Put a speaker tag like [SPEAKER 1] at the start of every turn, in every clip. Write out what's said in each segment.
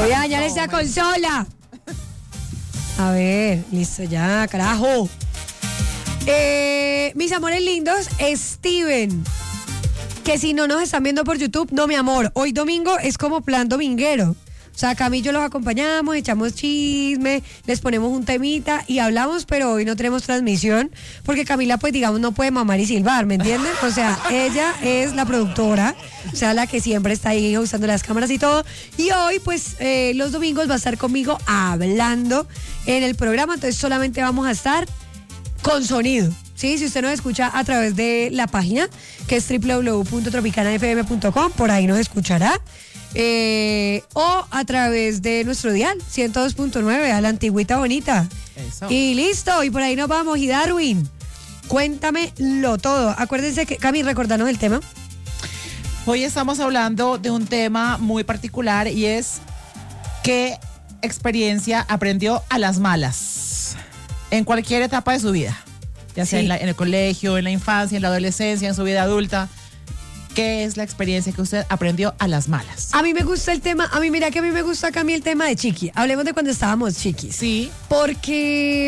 [SPEAKER 1] Voy a dañar esta consola. A ver, listo ya, carajo. Mis amores lindos, Steven, que si no nos están viendo por YouTube, no, mi amor, hoy domingo es como plan dominguero. O sea, Cami y yo los acompañamos, echamos chisme, les ponemos un temita y hablamos, pero hoy no tenemos transmisión porque Camila, pues digamos, no puede mamar y silbar, ¿me entienden? O sea, ella es la productora, o sea, la que siempre está ahí usando las cámaras y todo. Y hoy, pues, los domingos va a estar conmigo hablando en el programa, entonces solamente vamos a estar con sonido. Sí, si usted nos escucha a través de la página, que es www.tropicanafm.com, por ahí nos escuchará. O a través de nuestro dial 102.9 a la antigüita bonita. Eso. Y listo, y por ahí nos vamos. Y Darwin, cuéntamelo todo. Acuérdense que, Cami, recordanos el tema.
[SPEAKER 2] Hoy estamos hablando de un tema muy particular y es qué experiencia aprendió a las malas en cualquier etapa de su vida, ya sea en el colegio, en la infancia, en la adolescencia, en su vida adulta. ¿Qué es la experiencia que usted aprendió a las malas?
[SPEAKER 1] A mí me gusta el tema, a mí me gusta, Cami, el tema de chiqui. Hablemos de cuando estábamos chiquis.
[SPEAKER 2] Sí.
[SPEAKER 1] Porque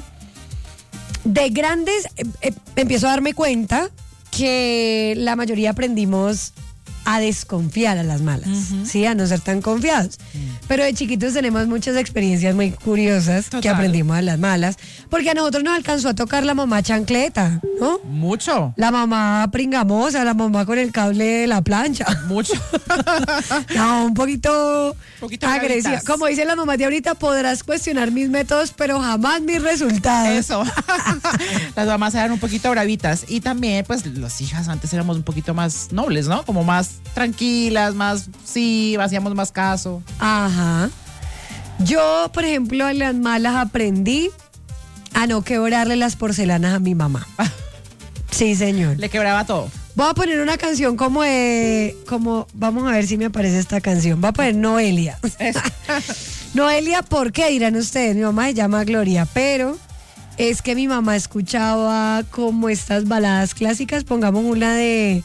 [SPEAKER 1] de grandes empiezo a darme cuenta que la mayoría aprendimos a desconfiar a las malas, ¿sí? A no ser tan confiados. Pero de chiquitos tenemos muchas experiencias muy curiosas. Total. Que aprendimos a las malas, porque a nosotros nos alcanzó a tocar la mamá chancleta, ¿no?
[SPEAKER 2] Mucho.
[SPEAKER 1] La mamá pringamosa, la mamá con el cable de la plancha.
[SPEAKER 2] Mucho.
[SPEAKER 1] No, un poquito agresiva.
[SPEAKER 2] Gavitas.
[SPEAKER 1] Como dicen las mamás de ahorita, podrás cuestionar mis métodos, pero jamás mis resultados.
[SPEAKER 2] Eso. Las mamás eran un poquito bravitas. Y también, pues, las hijas antes éramos un poquito más nobles, ¿no? Como más tranquilas, más, sí, hacíamos más caso.
[SPEAKER 1] Ajá. Yo, por ejemplo, a las malas aprendí a no quebrarle las porcelanas a mi mamá. Sí, señor.
[SPEAKER 2] Le quebraba todo.
[SPEAKER 1] Voy a poner una canción como vamos a ver si me aparece esta canción. Voy a poner Noelia. Noelia, ¿por qué? Dirán ustedes. Mi mamá se llama Gloria, pero es que mi mamá escuchaba como estas baladas clásicas. Pongamos una de...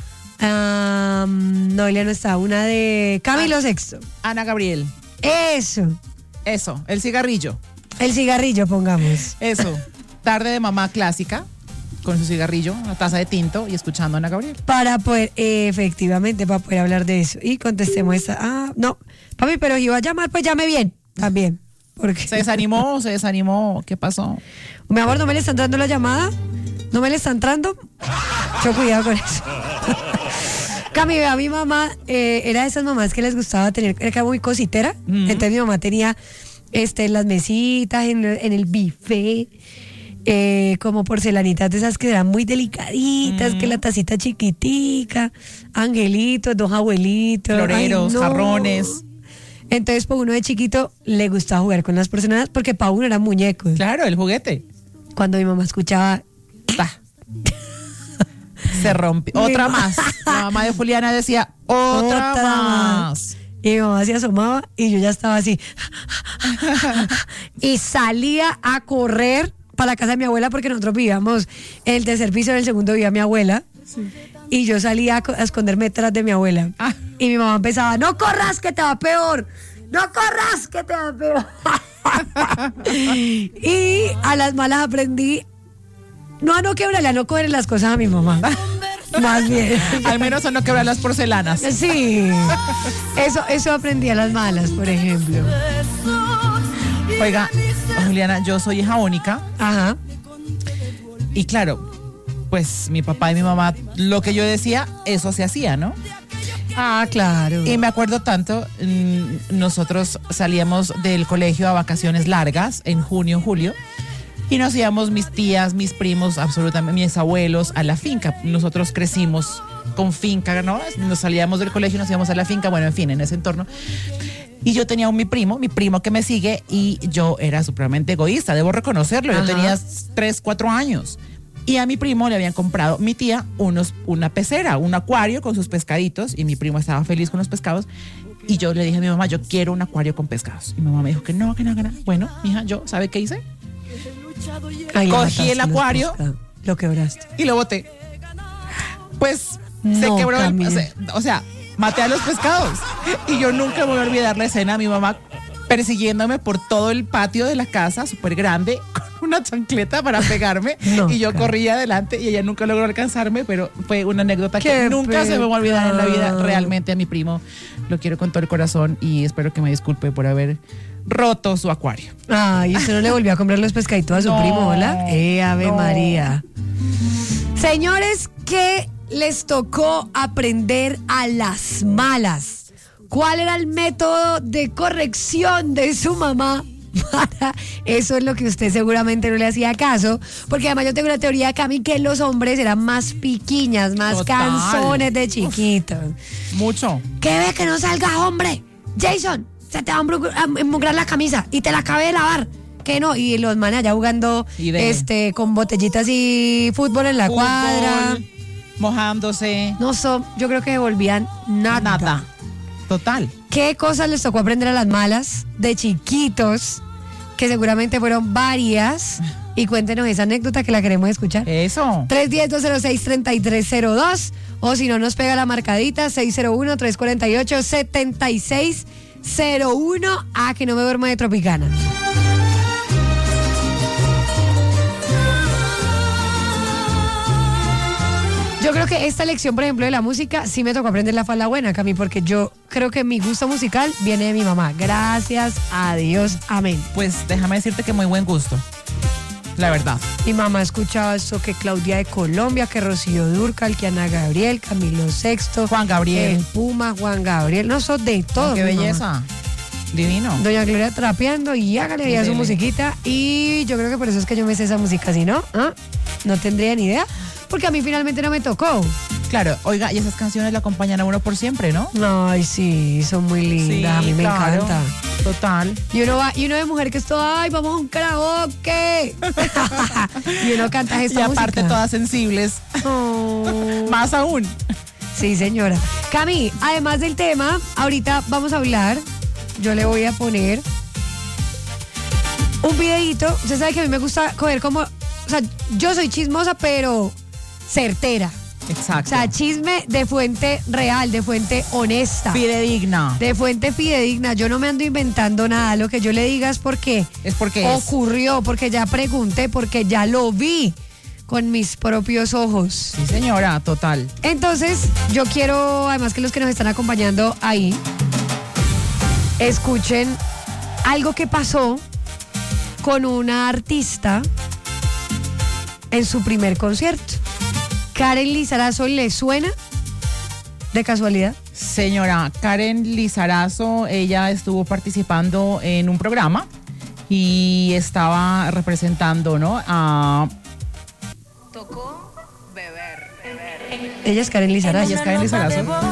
[SPEAKER 1] Noelia no está, una de Camilo Sexto.
[SPEAKER 2] Ana Gabriel.
[SPEAKER 1] Eso,
[SPEAKER 2] el cigarrillo.
[SPEAKER 1] El cigarrillo, pongamos.
[SPEAKER 2] Eso, tarde de mamá clásica, con su cigarrillo, una taza de tinto y escuchando a Ana Gabriel.
[SPEAKER 1] Para poder, efectivamente, para poder hablar de eso. Y contestemos esta. No, papi, pero si iba a llamar, pues llame bien, también. Porque... ¿Se
[SPEAKER 2] desanimó? ¿Qué pasó?
[SPEAKER 1] Mi amor, ¿no me le está entrando la llamada? ¿No me le está entrando? Yo cuidado con eso. Cami, a mi mamá era de esas mamás que les gustaba tener, era muy cositera. Entonces mi mamá tenía las mesitas en el buffet, como porcelanitas de esas que eran muy delicaditas, que la tacita chiquitica, angelitos, dos abuelitos,
[SPEAKER 2] floreros, jarrones.
[SPEAKER 1] Entonces, pues uno de chiquito le gustaba jugar con las porcelanas porque para uno eran muñecos.
[SPEAKER 2] Claro, el juguete.
[SPEAKER 1] Cuando mi mamá escuchaba...
[SPEAKER 2] Se rompió. Otra más. La mamá de Juliana decía, otra más.
[SPEAKER 1] Y mi mamá se asomaba y yo ya estaba así. Y salía a correr para la casa de mi abuela porque nosotros vivíamos en el tercer piso, en el segundo vivía mi abuela. Sí. Y yo salía a esconderme detrás de mi abuela. Y mi mamá empezaba, no corras que te va peor. No corras que te va peor. Y a las malas aprendí a no quebrarle, a no coger las cosas a mi mamá. Más bien.
[SPEAKER 2] Al menos a no quebrar las porcelanas.
[SPEAKER 1] Sí. Eso aprendí a las malas, por ejemplo.
[SPEAKER 2] Oiga, Juliana, yo soy hija única.
[SPEAKER 1] Ajá.
[SPEAKER 2] Y claro, pues mi papá y mi mamá, lo que yo decía, eso se hacía, ¿no?
[SPEAKER 1] Ah, claro.
[SPEAKER 2] Y me acuerdo tanto, nosotros salíamos del colegio a vacaciones largas en junio, julio. Y nos íbamos mis tías, mis primos, absolutamente mis abuelos a la finca. Nosotros crecimos con finca, ¿no? Nos salíamos del colegio y nos íbamos a la finca, bueno, en fin, en ese entorno. Y yo tenía mi primo que me sigue y yo era supremamente egoísta, debo reconocerlo. Yo tenía 3, 4 años. Y a mi primo le habían comprado, mi tía, una pecera, un acuario con sus pescaditos y mi primo estaba feliz con los pescados. Y yo le dije a mi mamá, yo quiero un acuario con pescados. Y mi mamá me dijo que no. Bueno, mija, ¿sabe qué hice? Cogí el acuario,
[SPEAKER 1] lo quebraste
[SPEAKER 2] y lo boté. Pues se quebró o sea, maté a los pescados. Y yo nunca me voy a olvidar la escena, mi mamá persiguiéndome por todo el patio de la casa, súper grande, con una chancleta para pegarme.
[SPEAKER 1] No,
[SPEAKER 2] y yo
[SPEAKER 1] claro.
[SPEAKER 2] corría adelante y ella nunca logró alcanzarme, pero fue una anécdota que
[SPEAKER 1] Qué
[SPEAKER 2] nunca se me va a olvidar en la vida.
[SPEAKER 1] pecado.
[SPEAKER 2] Realmente a mi primo lo quiero con todo el corazón y espero que me disculpe por haber roto su acuario.
[SPEAKER 1] Ay, ¿usted no le volvió a comprar los pescaditos a su
[SPEAKER 2] No,
[SPEAKER 1] primo, hola? Ave
[SPEAKER 2] no.
[SPEAKER 1] María. Señores, ¿qué les tocó aprender a las malas? ¿Cuál era el método de corrección de su mamá? Eso es lo que usted seguramente no le hacía caso, porque además yo tengo una teoría, Cami, que los hombres eran más piquiñas, más
[SPEAKER 2] Total.
[SPEAKER 1] canzones de chiquitos.
[SPEAKER 2] Mucho.
[SPEAKER 1] ¿Qué ve que no salga, hombre? Jason, se te va a emugrar la camisa y te la acabé de lavar. ¿Qué no? Y los manes allá jugando
[SPEAKER 2] Y de-
[SPEAKER 1] con botellitas y fútbol en la
[SPEAKER 2] Fútbol,
[SPEAKER 1] cuadra.
[SPEAKER 2] mojándose.
[SPEAKER 1] No yo creo que devolvían nada.
[SPEAKER 2] Nada. Total.
[SPEAKER 1] ¿Qué cosas les tocó aprender a las malas de chiquitos? Que seguramente fueron varias. Y cuéntenos esa anécdota que la queremos escuchar.
[SPEAKER 2] Eso.
[SPEAKER 1] 310-206-3302 o si no nos pega la marcadita 601-348-7601. Ah, que no me duermo de Tropicana. Yo creo que esta lección, por ejemplo, de la música, sí me tocó aprender la falda buena, Cami, porque yo creo que mi gusto musical viene de mi mamá. Gracias a Dios, amén.
[SPEAKER 2] Pues déjame decirte que muy buen gusto. La verdad.
[SPEAKER 1] Mi mamá escuchaba eso, que Claudia de Colombia, que Rocío Dúrcal, que Ana Gabriel, Camilo VI,
[SPEAKER 2] Juan Gabriel.
[SPEAKER 1] el Puma, Juan Gabriel, no sos de todo.
[SPEAKER 2] Qué
[SPEAKER 1] mi mamá.
[SPEAKER 2] belleza. Divino.
[SPEAKER 1] Doña Gloria trapeando y hágale ya su
[SPEAKER 2] Dele.
[SPEAKER 1] musiquita. Y yo creo que por eso es que yo me sé esa música, si no, no tendría ni idea, porque a mí finalmente no me tocó.
[SPEAKER 2] Claro, oiga, y esas canciones la acompañan a uno por siempre, ¿no?
[SPEAKER 1] Ay, sí, son muy lindas, a mí me
[SPEAKER 2] claro.
[SPEAKER 1] encanta.
[SPEAKER 2] Total.
[SPEAKER 1] Y uno de mujer que es todo, ay, vamos a un karaoke. Y uno canta esta
[SPEAKER 2] Y aparte
[SPEAKER 1] música.
[SPEAKER 2] todas sensibles.
[SPEAKER 1] Oh.
[SPEAKER 2] Más aún.
[SPEAKER 1] Sí, señora. Cami, además del tema, ahorita vamos a hablar, yo le voy a poner un videíto. Usted sabe que a mí me gusta coger como, o sea, yo soy chismosa, pero certera.
[SPEAKER 2] Exacto.
[SPEAKER 1] O sea, chisme de fuente real, de fuente honesta.
[SPEAKER 2] Fidedigna.
[SPEAKER 1] De fuente fidedigna. Yo no me ando inventando nada. Lo que yo le diga es porque
[SPEAKER 2] Es porque es.
[SPEAKER 1] ocurrió, porque ya pregunté, porque ya lo vi con mis propios ojos.
[SPEAKER 2] Sí, señora, total.
[SPEAKER 1] Entonces, yo quiero, además que los que nos están acompañando ahí, escuchen algo que pasó con una artista en su primer concierto. Karen Lizarazo, ¿le suena de casualidad?
[SPEAKER 2] Señora Karen Lizarazo, ella estuvo participando en un programa y estaba representando, ¿no? A
[SPEAKER 3] Tocó beber.
[SPEAKER 1] Ella es Karen Lizarazo.
[SPEAKER 2] Ella es Karen Lizarazo.